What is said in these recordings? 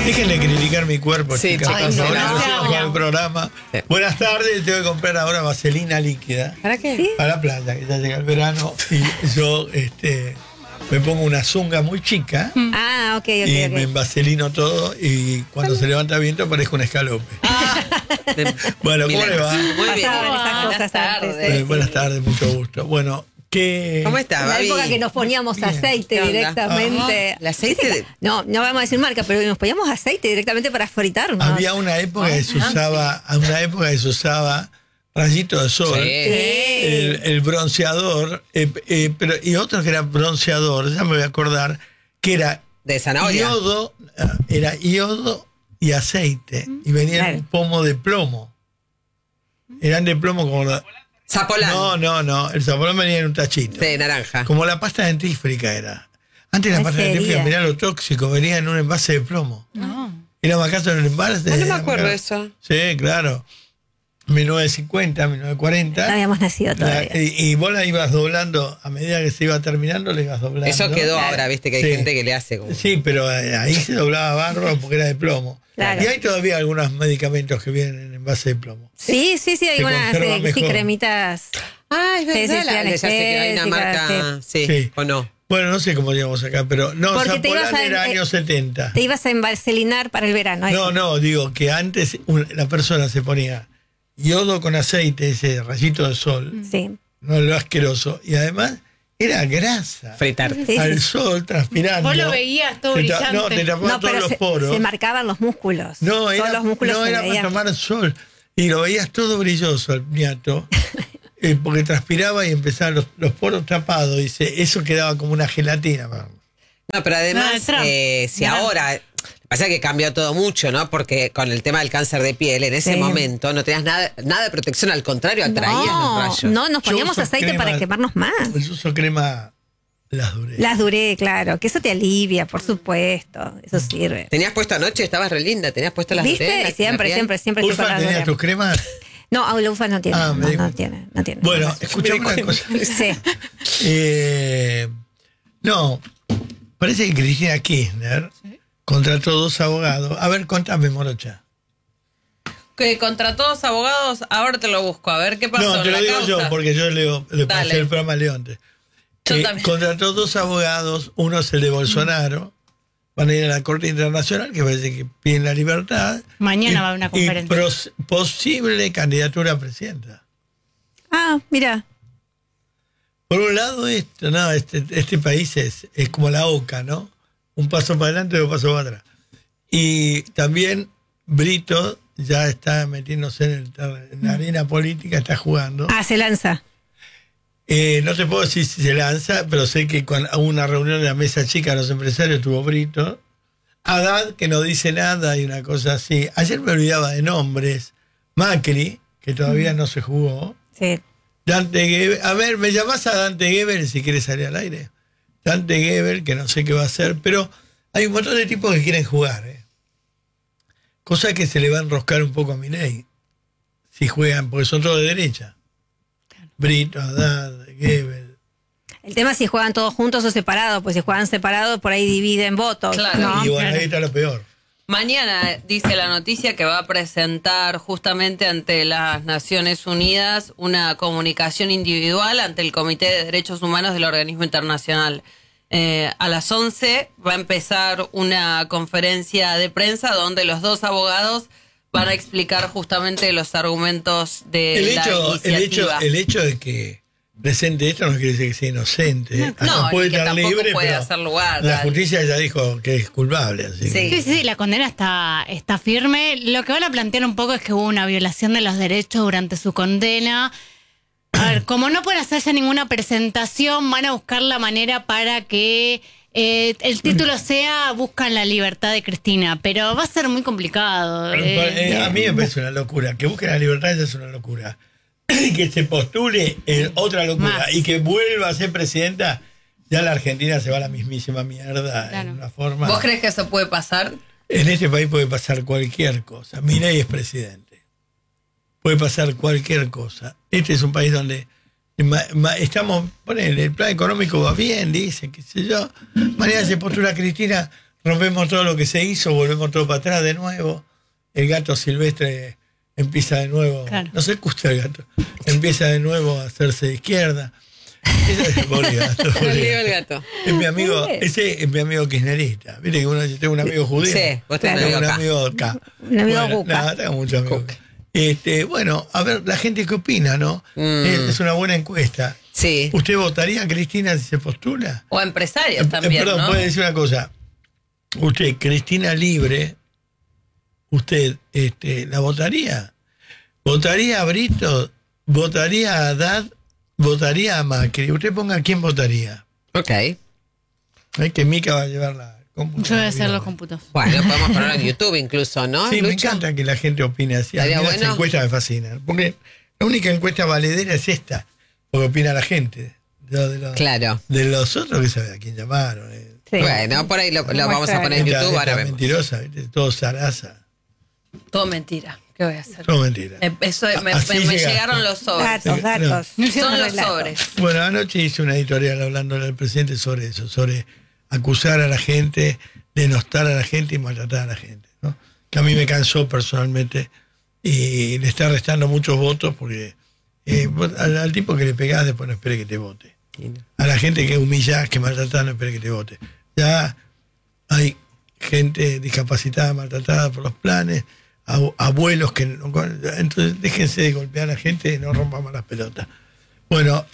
Déjenle criticar mi cuerpo, Sí, chicas. chicos, Vamos con el programa. Sí. Buenas tardes, tengo que comprar ahora vaselina líquida. ¿Para qué? ¿Sí? Para la playa, que ya llega el verano. Y yo me pongo una zunga muy chica. Ah, ok. Y me vaselino todo. Y cuando se levanta viento parezco un escalope. Bueno, ¿cómo le va? Muy bien. Pasaban esas cosas antes. Buenas tardes, mucho gusto. Bueno, ¿qué? ¿Cómo estás, En la Babi? época que nos poníamos aceite ¿Qué onda? directamente. Ajá. ¿El aceite de- No vamos a decir marca, pero nos poníamos aceite directamente para fritarnos. Había una época que se usaba rayito de sol. Sí. El bronceador, y otros que eran bronceador, ya me voy a acordar, que era De zanahoria. era iodo y aceite, y venía en Claro. un pomo de plomo. Eran de plomo como la... Zapolán. No, el zapolán venía en un tachito. De naranja. Como la pasta dentífrica era. Antes la Ay, pasta sería. dentífrica, mirá lo tóxico, venía en un envase de plomo. Era más caso en el envase. No me acuerdo de eso. Sí, claro. 1950, 1940. No habíamos nacido todavía. Y vos la ibas doblando, a medida que se iba terminando, la ibas doblando. Eso quedó Claro. ahora, viste, que hay Sí. gente que le hace como... Sí, pero ahí se doblaba bárbaro porque era de plomo. Claro. Y hay todavía algunos medicamentos que vienen en envase de plomo. Sí, hay unas conservan sí, mejor. cremitas. Ah, es verdad. Sí, Ya sé que hay una anestésica, marca... Sí. Sí. ¿O no? Bueno, no sé cómo llegamos acá, pero no, Porque te ibas Zapolán a- era años 70. Te ibas a envaselinar para el verano. No, digo que antes la persona se ponía yodo con aceite, ese rayito de sol, Sí. no lo asqueroso, y además era grasa. Fritar. Sí, Al sí. sol, transpirando. Vos lo veías todo Te brillante. No, te tapaba No, todos pero los se poros. marcaban los músculos. No, Todos era, los músculos no se era para veían. tomar sol. Y lo veías todo brilloso, el niato, porque transpiraba y empezaban los poros tapados. Y eso quedaba como una gelatina. No, pero además, Trump. si Trump. ahora... Pasa que cambió todo mucho, ¿no? Porque con el tema del cáncer de piel, en ese Sí. momento no tenías nada de protección, al contrario, atraías los rayos. No, nos Yo poníamos uso aceite crema- para quemarnos más. Yo uso crema Las Duré. Las duré, claro, que eso te alivia, por supuesto, eso sirve. Tenías puesto anoche, estabas re linda, tenías puesto las ¿Viste? Duré, Siempre estoy con ¿Ulfa las tenía duré. tus cremas? No, la UFA no tiene, Ah, me di no cuenta. tiene. Bueno, escuchame una cosa. Sí. No, parece que Cristina Kirchner contrató 2 abogados. A ver, contame, Morocha. Que contra todos abogados, ahora te lo busco, a ver qué pasó. No, te en lo la digo yo, causa. porque yo le Dale. pasé el programa a Leonte. Yo también. Contrató 2 abogados, uno es el de Bolsonaro, van a ir a la Corte Internacional, que parece que piden la libertad. Mañana va a una conferencia. Y posible candidatura a presidenta. Ah, mira. Por un lado, este país es como la OCA, ¿no? Un paso para adelante y un paso para atrás. Y también Brito ya está metiéndose en la arena política, está jugando. Ah, se lanza. No te puedo decir si se lanza, pero sé que con una reunión de la mesa chica de los empresarios tuvo Brito. Haddad, que no dice nada y una cosa así. Ayer me olvidaba de nombres. Macri, que todavía no se jugó. Sí. Dante Gebel. A ver, me llamás a Dante Gebel si quieres salir al aire. Dante Gebel, que no sé qué va a hacer, pero hay un montón de tipos que quieren jugar. Cosa que se le va a enroscar un poco a Milei. Si juegan, porque son todos de derecha. Brito, Haddad, Gebel. El tema es si juegan todos juntos o separados, pues si juegan separados por ahí dividen votos. Claro. ¿no? Y bueno, ahí está lo peor. Mañana dice la noticia que va a presentar justamente ante las Naciones Unidas una comunicación individual ante el Comité de Derechos Humanos del Organismo Internacional. A las 11 va a empezar una conferencia de prensa donde los 2 abogados van a explicar justamente los argumentos de El hecho de que presente esto no quiere decir que sea inocente. No, puede y que estar tampoco libre, puede pero hacer lugar. la justicia ya dijo que es culpable. Así que- Sí, la condena está firme. Lo que van a plantear un poco es que hubo una violación de los derechos durante su condena. A ver, como no pueden hacerse ninguna presentación, van a buscar la manera para que el título sea Buscan la libertad de Cristina, pero va a ser muy complicado. A mí me parece una locura. Que busque la libertad ya es una locura. Y que se postule otra locura. Más. Y que vuelva a ser presidenta, ya la Argentina se va a la mismísima mierda. Claro. En una forma. ¿Vos crees que eso puede pasar? En este país puede pasar cualquier cosa. Milei es presidente. Puede pasar cualquier cosa. Este es un país donde estamos, ponele, el plan económico va bien, dice, qué sé yo. Mañana se postula Cristina, rompemos todo lo que se hizo, volvemos todo para atrás de nuevo. El gato silvestre empieza de nuevo, Claro. no se gusta el gato, empieza de nuevo a hacerse de izquierda. Ese es pobre gato, pobre Oliva el gato. gato. Es mi amigo, ese es mi amigo kirchnerista. Viste que yo tengo un amigo judío. Sí, vos tenés Tengo un un amigo amigo acá. Un amigo Cuca. No, tengo muchos amigos. Bueno, a ver, la gente qué opina, ¿no? Es una buena encuesta. Sí. ¿Usted votaría a Cristina si se postula? O empresarios también, Perdón, ¿no? puede decir una cosa. Usted, Cristina libre, ¿usted la votaría? ¿Votaría a Brito? ¿Votaría a Haddad? ¿Votaría a Macri? Usted ponga a quién votaría. Ok. Es que Mica va a llevar la computadora. Yo voy a hacer los cómputos. Bueno, podemos ponerlo en YouTube incluso, ¿no? Sí, me Lucho? encanta que la gente opine así. A mí ¿Estaría las bueno? encuestas me fascinan. Porque la única encuesta valedera es esta. Porque opina la gente. Claro. De los otros que sabe a quién llamaron. Sí. Bueno, por ahí lo vamos a poner en Esta- YouTube, esta ahora vemos. mentirosa, ¿viste? Todo zaraza. Todo mentira. ¿Qué voy a hacer? Todo mentira. Eso me Así llegaste. llegaron los sobres. Datos. Son los Relatos. sobres. Bueno, anoche hice una editorial hablando al presidente sobre eso, sobre acusar a la gente, denostar a la gente y maltratar a la gente, ¿no? Que a mí me cansó personalmente y le está restando muchos votos porque vos al tipo que le pegás después no espere que te vote. A la gente que humillás, que maltratás, no espere que te vote. Ya hay gente discapacitada, maltratada por los planes, abuelos que no, entonces déjense de golpear a la gente y no rompan más las pelotas. Bueno,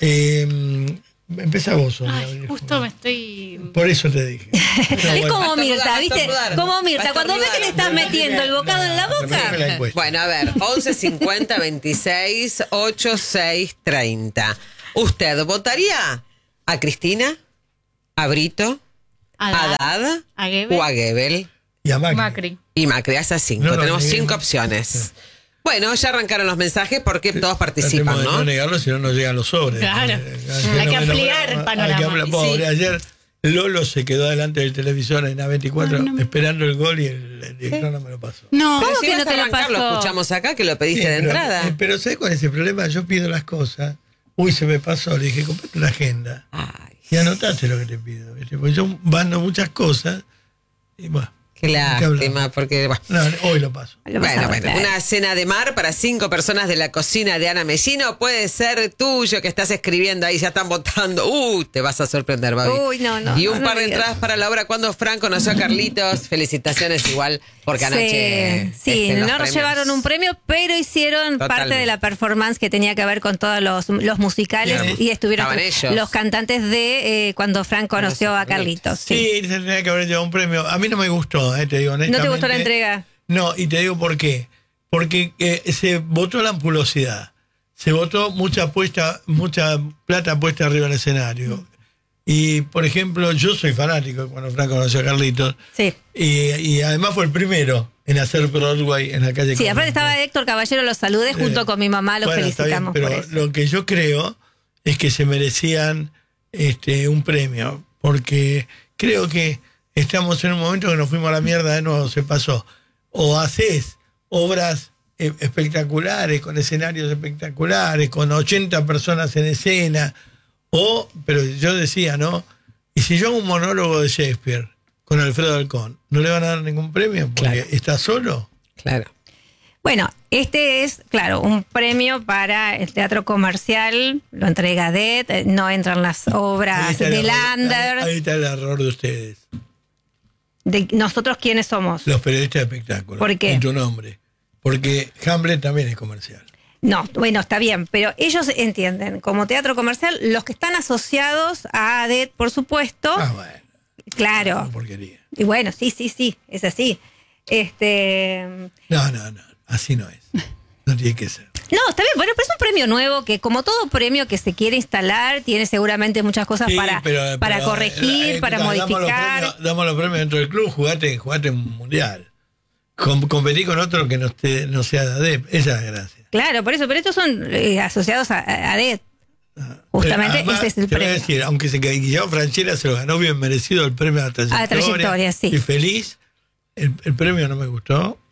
empezá vos, Sonia. Ay, justo me estoy... Por eso te dije. Es como Va a Mirta, estornudar, ¿viste? va a estornudar. Como Va a Mirta, cuando ve que le estás metiendo el bocado en la Repetime la boca. encuesta. Bueno, a ver, 11 50 26 86 30. ¿Usted votaría a Cristina, a Brito, a Haddad a Gebel. o a Gebel? Y a Macri. Macri. Y Macri, esas 5. No, Tenemos neguemos. 5 opciones. Bueno, ya arrancaron los mensajes porque todos participan, Tratemos de ¿no? no negarlo, si no nos llegan los sobres. Claro. Hay que ampliar el panorama. Hay que ampliar. Pobre, ayer Lolo se quedó delante del televisor en A24 esperando el gol y el director no me lo pasó. No, Pero ¿Cómo si que vas no a te lo arrancar, pasó? escuchamos acá que lo pediste Sí, de entrada. Pero ¿sabes cuál es el problema? Yo pido las cosas. Uy, se me pasó. Le dije, comprate una agenda Ay, y anotate lo que te pido. ¿viste? Porque yo mando muchas cosas y bueno. qué hay que hablar. lástima, porque... bueno. No, hoy lo paso. Lo vas a Bueno, votar. una cena de mar para 5 personas de la cocina de Ana Mellino puede ser tuyo que estás escribiendo ahí, ya están votando. Te vas a sorprender, Babi. Uy, no, Y no, un no par de digas. entradas para la obra Cuando Fran conoció a Carlitos. Felicitaciones igual, porque anoche... Sí, en los no premios. llevaron un premio, pero hicieron parte Totalmente. de la performance que tenía que ver con todos los musicales Claro. y estuvieron Estaban ellos. los cantantes de Cuando Fran conoció a Carlitos. Sí. Sí, se tendría que haber llevado un premio. A mí no me gustó, te digo honestamente. ¿No te gustó la entrega? No, y te digo por qué. Porque se votó la ampulosidad. Se votó mucha plata puesta arriba del escenario. Y, por ejemplo, yo soy fanático de Cuando Fran conoció a Carlitos. Sí. Y además fue el primero en hacer Broadway en la calle. Sí, aparte Corrientes. estaba Héctor Caballero, los saludé junto con mi mamá, los Bueno, está bien, felicitamos pero por eso. lo que yo creo es que se merecían un premio, porque creo que estamos en un momento que nos fuimos a la mierda de nuevo, se pasó. O haces obras espectaculares, con escenarios espectaculares, con 80 personas en escena, pero yo decía, ¿no? Y si yo hago un monólogo de Shakespeare con Alfredo Alcón, ¿no le van a dar ningún premio? Porque Claro. está solo. Claro. Bueno, este es, claro, un premio para el teatro comercial, lo entrega DET, no entran las Ahí obras está el de error, Lander. ahí está el error de ustedes. De nosotros, ¿quiénes somos? Los periodistas de espectáculo. ¿Por qué? En tu nombre. Porque Hamlet también es comercial. No, bueno, está bien, pero ellos entienden como teatro comercial los que están asociados a ADET, por supuesto. Bueno, Claro. una porquería. Y bueno, sí, es así. No, así no es. No tiene que ser. No, está bien, bueno, pero es un premio nuevo que, como todo premio que se quiere instalar, tiene seguramente muchas cosas Sí, para pero, corregir, para modificar. Damos los premios dentro del club, jugate un mundial. Competí con otro que no sea de ADEP. Esa es la gracia. Claro, por eso, pero estos son asociados a ADET. Justamente Además, ese es el te voy a premio. decir, aunque Guillermo Franchella se lo ganó bien merecido el premio a la trayectoria. trayectoria, sí. Y feliz, el premio no me gustó.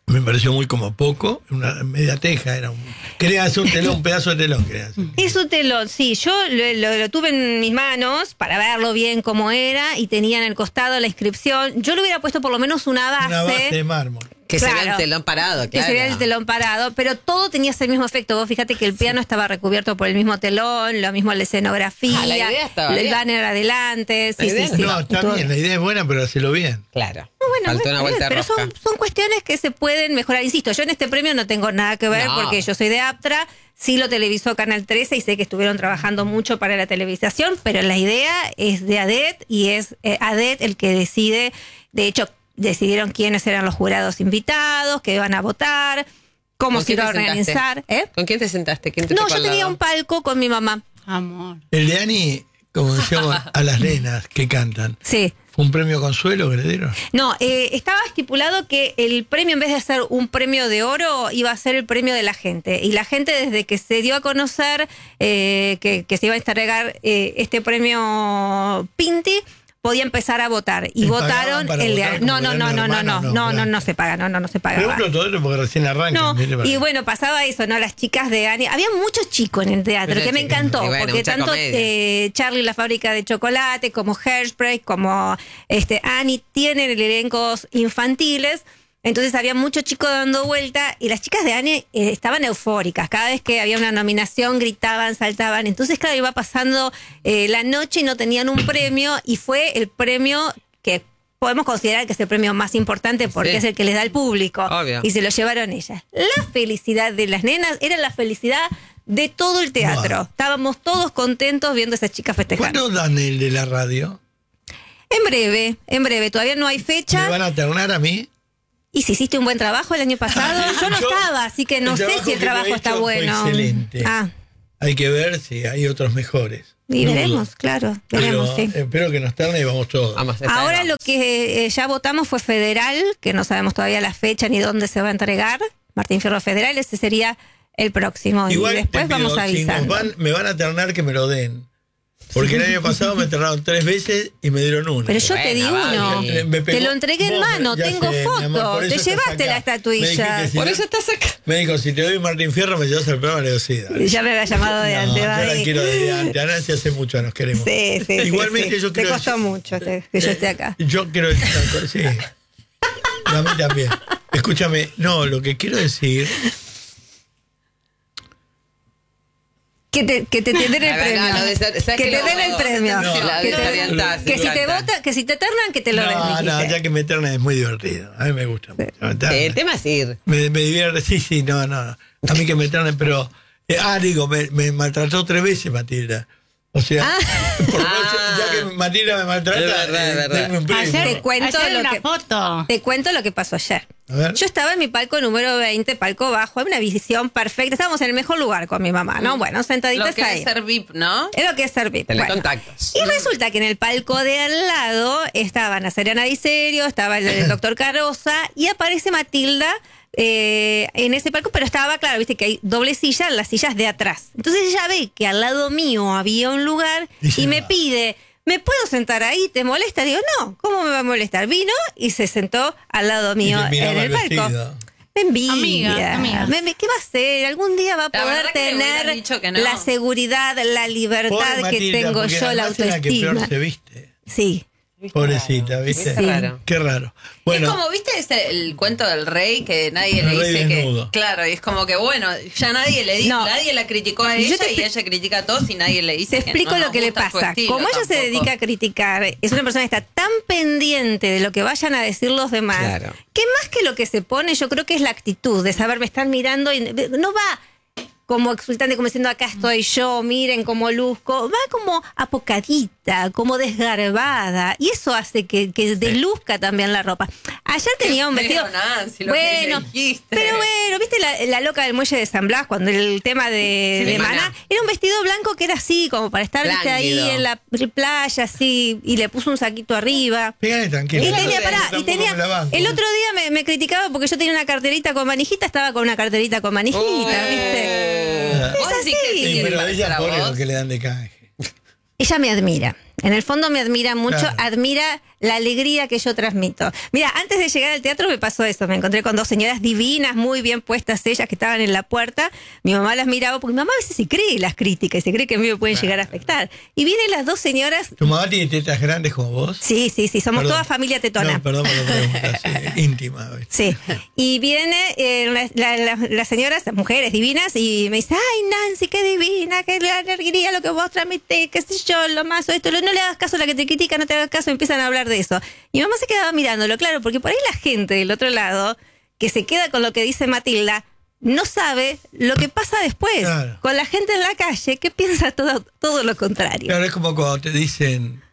Me pareció muy como poco, una media teja, quería hacer un telón, un pedazo de telón. Quería hacer. Es un telón, sí, yo lo tuve en mis manos para verlo bien cómo era y tenía en el costado la inscripción. Yo le hubiera puesto por lo menos una base. Una base de mármol. Que Claro. sería el telón parado, Que claro. sería el telón parado, pero todo tenía ese mismo efecto. Vos fíjate que el piano estaba recubierto por el mismo telón, lo mismo la escenografía, Ah, la idea estaba el bien. banner adelante. La Sí, idea sí, sí. No, está Y todo. bien, la idea es buena, pero hacerlo bien. Claro. Bueno, Faltó bueno, una vuelta de pero rosca. son cuestiones que se pueden mejorar. Insisto, yo en este premio no tengo nada que ver No. porque yo soy de Aptra, sí lo televisó Canal 13 y sé que estuvieron trabajando mucho para la televisación, pero la idea es de ADET y es ADET el que decide. De hecho, decidieron quiénes eran los jurados invitados, que iban a votar, cómo ¿Con se iba a quién te organizar. ¿Con quién te sentaste? ¿Quién te No, tocó yo al tenía lado? un palco con mi mamá. Amor. El de Ani, como decíamos, a las nenas que cantan. Sí. ¿Fue un premio consuelo que le dieron? No, estaba estipulado que el premio, en vez de ser un premio de oro, iba a ser el premio de la gente. Y la gente, desde que se dio a conocer que se iba a entregar este premio Pinti, podía empezar a votar. Y ¿Y votaron pagaban para el de... votar No, como no, no, Gran no, no, Hermano? no, no, No, no se paga, no se pagaba. Pregunto todo esto porque recién arranca. No, mire para y allá. bueno, pasaba eso, ¿no? Las chicas de Ani. Había muchos chicos en el teatro, Muchos que me chicos. encantó, Y bueno, porque mucha tanto comedia. Charlie la fábrica de chocolate, como Hairspray, como Ani, tienen elencos infantiles. Entonces había muchos chicos dando vuelta y las chicas de Ani estaban eufóricas. Cada vez que había una nominación gritaban, saltaban. Entonces, claro, iba pasando la noche y no tenían un premio y fue el premio que podemos considerar que es el premio más importante porque Sí. es el que les da el público. Obvio. Y se lo llevaron ellas. La felicidad de las nenas era la felicidad de todo el teatro. Wow. Estábamos todos contentos viendo a esas chicas festejar. ¿Cuándo dan el de la radio? En breve. Todavía no hay ¿Me fecha. van a ternar a mí? ¿Y si hiciste un buen trabajo el año pasado? Yo no estaba, así que no el sé trabajo si el que yo he trabajo hecho está fue bueno. excelente. Ah, Hay que ver si hay otros mejores. y Dudo. veremos, claro, veremos, Pero sí. espero que nos ternen y vamos todos. Vamos, esta Ahora vez lo vamos. que ya votamos fue federal, que no sabemos todavía la fecha ni dónde se va a entregar. Martín Fierro Federal, ese sería el próximo. Igual y después te pido, vamos si nos avisando. me van a ternar que me lo den. Porque el año pasado me enterraron 3 veces y me dieron una. Pero yo te di Bueno, uno. vale. Me pegó- Te lo entregué en Vos, mano, ya tengo sé, mi amor, foto. por eso Te estás llevaste acá. la estatuilla. Me dijiste, si Por no- eso estás acá. Me dijo, si te doy Martín Fierro, me llevas al programa. Le digo, sí, dale. Ya me había llamado de No, antes. yo la David. quiero de antes. Ahora sí hace mucho nos queremos. Sí, sí, Igualmente sí. yo Te quiero costó decir- mucho que yo esté acá. Yo quiero decir una cosa, sí. A mí también. Escúchame, no, lo que quiero decir... Que te den el A ver, premio. no, ¿sabes Que qué te lo den el hago? premio. No, la Que te- desorientás, que si te exacta. votan, que si te ternan, que te lo den. No, dijiste. ya que me terna es muy divertido. A mí me gusta mucho. Me terna. El tema es ir. Me divierte, sí, no. A mí que me ternen, pero... me maltrató 3 veces Matilda. O sea, ya que Matilda me maltrata, Es verdad, es verdad. denme un premio. Te cuento ayer lo una que- foto. Te cuento lo que pasó ayer. A ver. Yo estaba en mi palco número 20, palco bajo, hay una visión perfecta. Estábamos en el mejor lugar con mi mamá, ¿no? Bueno, sentaditas Lo que ahí. es ser VIP, ¿no? Es lo que es servir. Telecontactos. Y resulta que en el palco de al lado estaban a Serena Diserio, estaba el doctor Carosa y aparece Matilda en ese palco, pero estaba, claro, viste que hay doble silla, las sillas de atrás. Entonces ella ve que al lado mío había un lugar Dice, y me "No". pide, ¿me puedo sentar ahí? ¿Te molesta? Digo, no, ¿cómo me va a molestar? Vino y se sentó al lado mío Y te miraba en el el palco. vestido. Me envidia. Amigas. ¿Qué va a hacer? Algún día va a La poder verdad que le hubieran tener dicho que no. la seguridad, la libertad Pobre que Matilda, tengo porque yo, la además es la que peor autoestima. se viste. Sí. Pobrecita, ¿viste? Qué raro. Qué raro. Bueno, Es como, ¿viste el cuento del rey que nadie El le rey dice desnudo. que... Claro, y es como que, bueno, ya nadie le dice, No. nadie la criticó a Yo ella te y ella critica a todos y nadie le dice Te explico que no lo nos que le gusta su pasa. estilo Como ella se tampoco. dedica a criticar, es una persona que está tan pendiente de lo que vayan a decir los demás, Claro. que más que lo que se pone, yo creo que es la actitud de saber, me están mirando y no va como exultante, como diciendo acá estoy yo, miren cómo luzco, va como apocadita, como desgarbada, y eso hace que desluzca también la ropa. Ayer tenía un Feo, vestido, Nancy, lo que bueno, dijiste. pero bueno, viste la loca del muelle de San Blas, cuando el tema de Sí, Maná, Maná. era un vestido blanco que era así, como para estar viste, ahí Plándido. en la playa, así, y le puso un saquito arriba. pégale tranquilo. Y tenía, Yo pará, tampoco y tenía, me la banco. el otro día me criticaba porque yo tenía una carterita con manijita, estaba con una carterita con manijita, ¿viste? ¿Vos Es decís que así. sí Sí, tiene pero para ella a pone vos? lo que le dan de canje. Ella me admira. En el fondo me admira mucho, Claro. admira la alegría que yo transmito. Mira, antes de llegar al teatro me pasó eso. Me encontré con dos señoras divinas, muy bien puestas ellas, que estaban en la puerta. Mi mamá las miraba, porque mi mamá a veces se cree las críticas, y se cree que a mí me pueden llegar a afectar. Y vienen las dos señoras. ¿Tu mamá tiene tetas grandes como vos? Sí, somos Perdón. toda familia tetona. No, perdón por la pregunta, sí, íntima. ¿Ves? Sí, y viene las señoras, las mujeres divinas, y me dice, ay, Nancy, qué divina, qué alegría lo que vos transmitís, qué sé yo, lo más, esto, no le hagas caso a la que te critica, no te hagas caso, empiezan a hablar de eso. Y mi mamá se quedaba mirándolo, claro, porque por ahí la gente del otro lado, que se queda con lo que dice Matilda, no sabe lo que pasa después. Claro. Con la gente en la calle, que piensa todo lo contrario. Claro, es como cuando te dicen,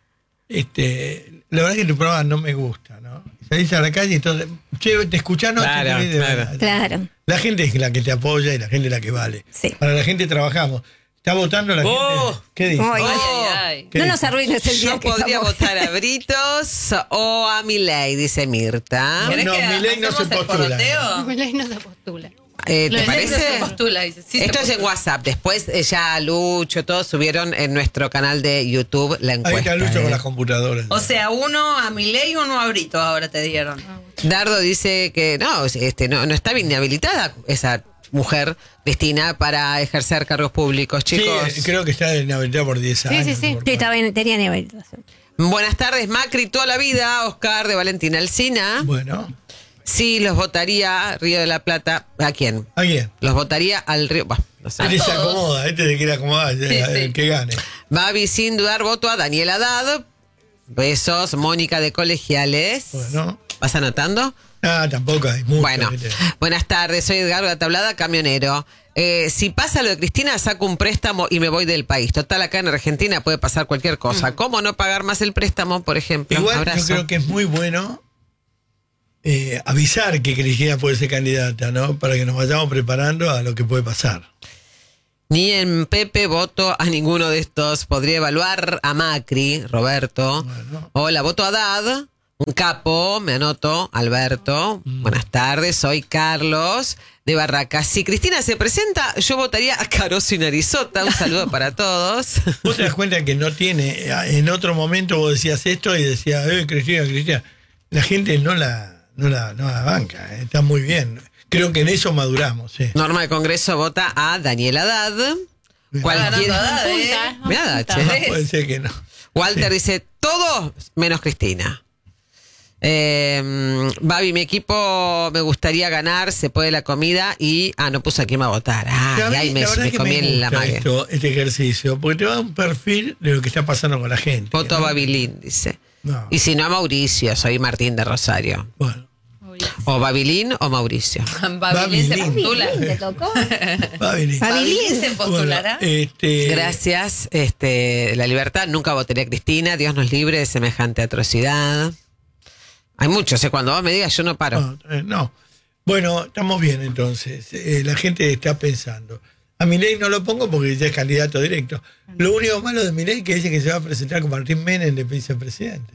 la verdad que tu programa no me gusta, ¿no? Salís a la calle y entonces, che, te escuchás, no, Claro, te claro. Claro. La gente es la que te apoya y la gente es la que vale. Sí. Para la gente trabajamos. ¿Está votando la gente? ¿Qué dice? Ay, Ay. ¿Qué no dice? nos arruines el día Yo que podría estamos. votar a Britos o a Milei, dice Mirta. ¿Querés No, que Milei no hacemos se el postula. poroteo? Milei no se postula. ¿Te Lo de Milei no se parece? postula, dice. Sí, Esto se es en postula. WhatsApp. Después ya Lucho, todos subieron en nuestro canal de YouTube la Ahí encuesta. está Lucho ¿eh? con las computadoras. O sea, uno a Milei y uno a Brito ahora te dieron. Dardo dice que no está bien inhabilitada esa mujer, Cristina, para ejercer cargos públicos, chicos. Sí, creo que está inhabilitada por 10 Sí, años. sí, sí. por- Sí, estaba bien, tenía nivel. Buenas tardes, Macri, toda la vida. Oscar de Valentina Alsina. Bueno, Sí, los votaría Río de la Plata. ¿A quién? ¿a quién? Los votaría al Río. Bah, no sé. Este se todos. acomoda, este se quiere acomodar, el que gane. Babi, sin dudar, voto a Daniel Haddad. Besos, Mónica de Colegiales. Bueno, ¿Vas anotando? tampoco hay mucho. Bueno, ¿viste? buenas tardes, soy Edgar La Tablada, camionero. Si pasa lo de Cristina, saco un préstamo y me voy del país. Total, acá en Argentina puede pasar cualquier cosa. ¿Cómo no pagar más el préstamo, por ejemplo? Igual Abrazo. yo creo que es muy bueno avisar que Cristina puede ser candidata, ¿no? Para que nos vayamos preparando a lo que puede pasar. Ni en Pepe voto a ninguno de estos. Podría evaluar a Macri, Roberto. Bueno. Hola, voto a Haddad. Un capo, me anoto, Alberto. Buenas tardes, soy Carlos de Barracas. Si Cristina se presenta, yo votaría a Caroso y Narizota. Un saludo para todos. Vos te das cuenta que no tiene, en otro momento vos decías esto y decías, Cristina. La gente no la banca, está muy bien. Creo que en eso maduramos, sí. Norma de Congreso vota a Daniel Haddad. ganando Haddad, Mirá, che. Ah, puede ser que no. Walter dice todo menos Cristina. Babi, mi equipo me gustaría ganar, se puede la comida y... no puso a quién va a votar. Pero a mí, Ahí me la verdad que comí me la gusta mague. este ejercicio, porque te va a dar un perfil de lo que está pasando con la gente. Voto a ¿no? Babilin, dice. No. Y si no a Mauricio, soy Martín de Rosario. Bueno, O Babilin o Mauricio. Babilín se Babilín. postula. ¿Te tocó? va a venir. Babilín se postulará. Bueno, Gracias, la libertad. Nunca votaría a Cristina. Dios nos libre de semejante atrocidad. Hay muchos, cuando vos me digas, yo no paro. No. Bueno, estamos bien entonces. La gente está pensando. A Milei no lo pongo porque ya es candidato directo. Lo único malo de Milei es que dice que se va a presentar con Martín Menem de vicepresidente.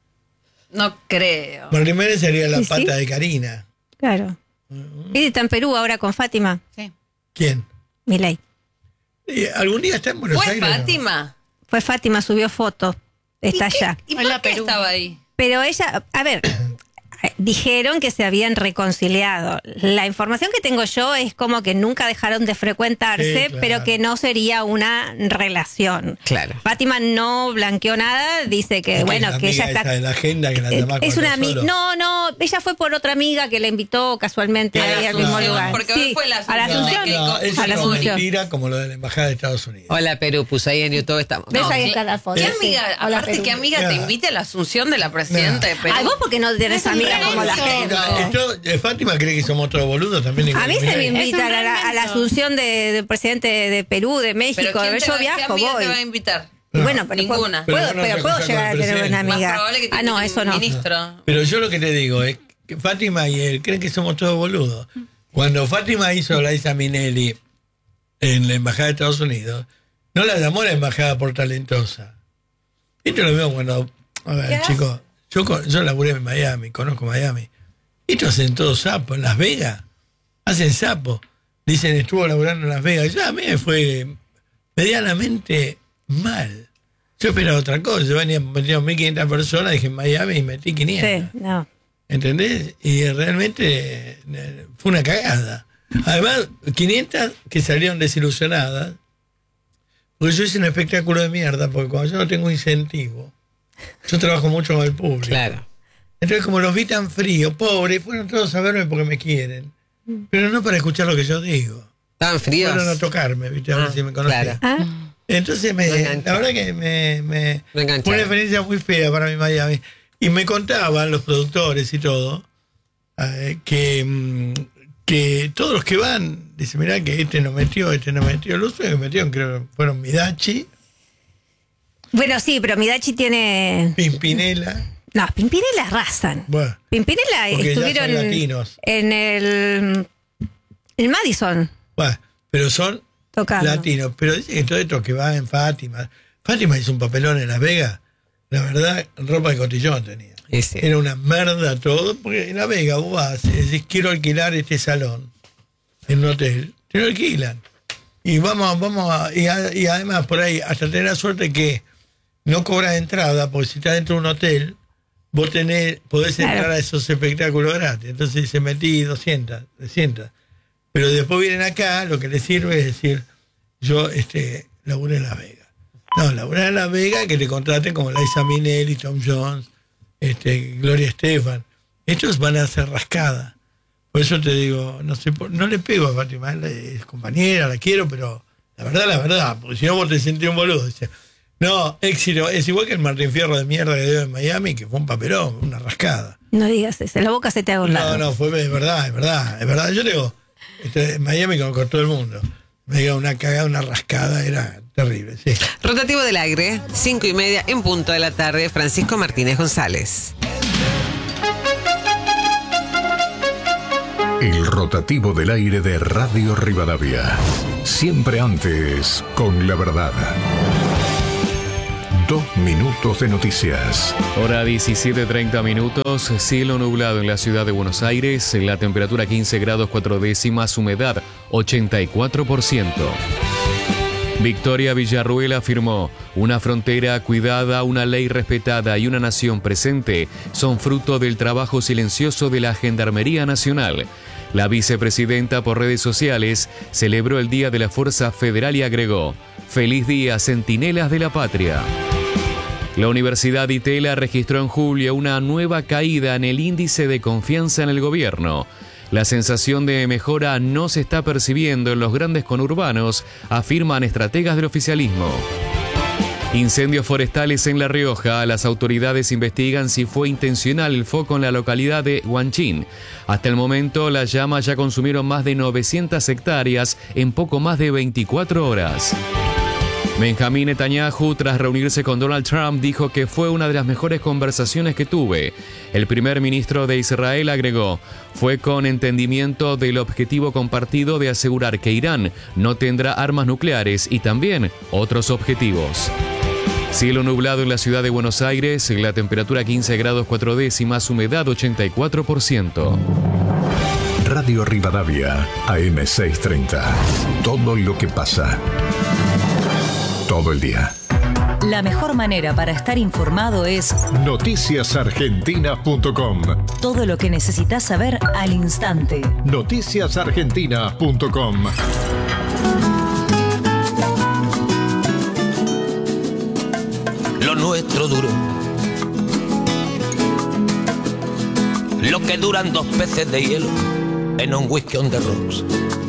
No creo. Martín Menem sería la Sí, sí. pata de Karina. Claro. Él está en Perú ahora con Fátima, Sí. ¿Quién? Milei. ¿Algún día está en Buenos ¿Fue Aires? no? Fátima? Fue Fátima, subió foto. Está allá. ¿Y Hola, por qué Perú. estaba ahí? Pero ella, a ver, dijeron que se habían reconciliado. La información que tengo yo es como que nunca dejaron de frecuentarse, Sí, claro. pero que no sería una relación. Claro. Fátima no blanqueó nada, dice que, Es bueno, la que ella amiga está... esa de la agenda que la llama Es una amiga. amiga. No, ella fue por otra amiga que la invitó casualmente A la ahí al mismo Asunción, lugar. porque hoy fue la a la Asunción de Asunción. Keiko eso a la es una Asunción. mentira como lo de la embajada de Estados Unidos. Hola Perú, puso ahí en YouTube estamos. ¿Ves? No, Ahí ¿qué- está la foto. ¿Qué Sí. amiga, Hola, aparte, Perú. qué amiga te Nada. invite a la asunción de la presidenta de Perú? Ay, vos porque no tenés Es un amigas como la realento. gente. Fátima cree que somos todos boludos también. A mí se me Milei. invita Es un a la realento. asunción del presidente de Perú, de México. ¿Pero quién te Yo va- qué viajo, amiga voy. te va a invitar? Y bueno, pero Ninguna. Pero puedo, vos no pero te puedo acusás llegar a con el tener una presidente. Más amiga. probable que te No, invite eso un no. ministro. Pero yo lo que te digo es que Fátima y él creen que somos todos boludos. Cuando Fátima hizo la Isa Minelli en la embajada de Estados Unidos, no la llamó la embajada por talentosa. Esto lo veo cuando, a ver, chicos, yo laburé en Miami, conozco Miami. Estos hacen todo sapo, en Las Vegas hacen sapo. Dicen, estuvo laburando en Las Vegas. Ya a mí me fue medianamente mal. Yo esperaba otra cosa. Yo venía metido 1.500 personas, dije en Miami y metí 500. Sí, no. ¿Entendés? Y realmente fue una cagada. Además, 500 que salieron desilusionadas, porque yo hice un espectáculo de mierda, porque cuando yo no tengo incentivo, yo trabajo mucho con el público. Claro. Entonces, como los vi tan fríos, pobres, fueron todos a verme porque me quieren, pero no para escuchar lo que yo digo. Tan fríos. Fueron a tocarme, ¿viste? A ver si me conocían. Claro. Ah, Entonces, Me enganchó. la verdad que me Me engancharon. fue una experiencia muy fea para mí Miami. Y me contaban los productores y todo, que todos los que van, dicen, mirá que este no metió. Los únicos que metieron creo que fueron Midachi, bueno, sí, pero Midachi tiene... Pimpinela. No, Pimpinela arrasan. Bueno, Pimpinela porque ya son estuvieron latinos. en el Madison Bueno, pero son tocando. latinos. Pero dicen que todo esto que va en Fátima. Fátima hizo un papelón en Las Vegas. La verdad, ropa de cotillón tenía. Y sí. Era una merda todo, porque en La Vega vos vas y decís, quiero alquilar este salón en un hotel, te lo alquilan. Y y además por ahí, hasta tener la suerte que no cobras entrada, porque si estás dentro de un hotel, vos podés entrar Claro. a esos espectáculos gratis. Entonces se metí 200, 300. Pero después vienen acá, lo que les sirve es decir, yo laburé en Las Vegas. No, laburé en Las Vegas, que te contraten como Liza Minnelli, Tom Jones, Gloria Estefan. Estos van a hacer rascada. Por eso te digo, no le pego a Fátima, es compañera, la quiero, pero la verdad, porque si no vos te sentís un boludo. Dice, no, éxito, es igual que el Martín Fierro de mierda que dio en Miami, que fue un papelón, una rascada. No digas eso, la boca se te haga un lado. No, es verdad. Yo digo, en Miami con todo el mundo. Me diga una cagada, una rascada, era terrible, sí. Rotativo del aire, 5:30 en punto de la tarde. Francisco Martínez González. El rotativo del aire de Radio Rivadavia. Siempre antes, con la verdad. 2 minutos de noticias. Hora 17:30 minutos, cielo nublado en la ciudad de Buenos Aires, la temperatura 15 grados 4 décimas, humedad 84%. Victoria Villarruel afirmó, una frontera cuidada, una ley respetada y una nación presente son fruto del trabajo silencioso de la Gendarmería Nacional. La vicepresidenta por redes sociales celebró el Día de la Fuerza Federal y agregó, ¡Feliz día, centinelas de la patria! La Universidad Itela registró en julio una nueva caída en el índice de confianza en el gobierno. La sensación de mejora no se está percibiendo en los grandes conurbanos, afirman estrategas del oficialismo. Incendios forestales en La Rioja. Las autoridades investigan si fue intencional el foco en la localidad de Huanchín. Hasta el momento, las llamas ya consumieron más de 900 hectáreas en poco más de 24 horas. Benjamín Netanyahu, tras reunirse con Donald Trump, dijo que fue una de las mejores conversaciones que tuve. El primer ministro de Israel agregó, fue con entendimiento del objetivo compartido de asegurar que Irán no tendrá armas nucleares y también otros objetivos. Cielo nublado en la ciudad de Buenos Aires, la temperatura 15 grados 4 décimas, humedad 84%. Radio Rivadavia, AM630. Todo lo que pasa. Todo el día. La mejor manera para estar informado es Noticiasargentina.com. todo lo que necesitas saber al instante. Noticiasargentina.com. Lo nuestro duro. Lo que duran 2 peces de hielo en un whisky on the rocks.